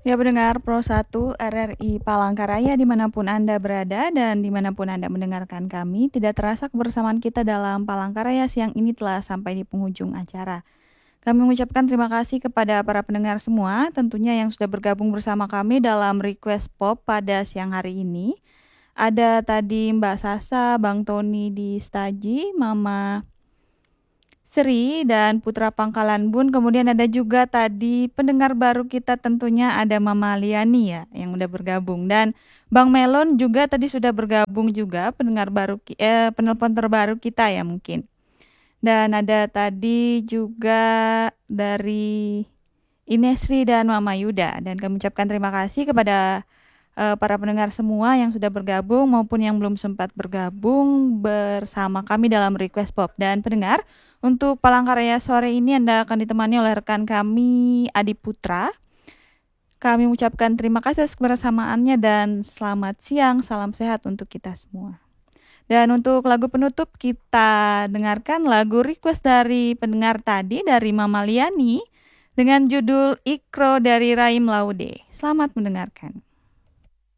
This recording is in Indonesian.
Ya pendengar Pro 1 RRI Palangkaraya dimanapun Anda berada dan dimanapun Anda mendengarkan kami, tidak terasa kebersamaan kita dalam Palangkaraya siang ini telah sampai di penghujung acara. Kami mengucapkan terima kasih kepada para pendengar semua, tentunya yang sudah bergabung bersama kami dalam Request Pop pada siang hari ini. Ada tadi Mbak Sasa, Bang Tony di Staji, Mama Sri dan Putra Pangkalan Bun. Kemudian ada juga tadi pendengar baru kita tentunya ada Mama Liani ya yang udah bergabung, dan Bang Melon juga tadi sudah bergabung juga pendengar baru penelpon terbaru kita ya mungkin. Dan ada tadi juga dari Inesri dan Mama Yuda, dan kami ucapkan terima kasih kepada para pendengar semua yang sudah bergabung maupun yang belum sempat bergabung bersama kami dalam Request Pop. Dan pendengar, untuk Palangkaraya sore ini Anda akan ditemani oleh rekan kami Adi Putra. Kami mengucapkan terima kasih atas kebersamaannya dan selamat siang, salam sehat untuk kita semua. Dan untuk lagu penutup kita dengarkan lagu request dari pendengar tadi dari Mama Liani dengan judul Ikro dari Raim Laude. Selamat mendengarkan.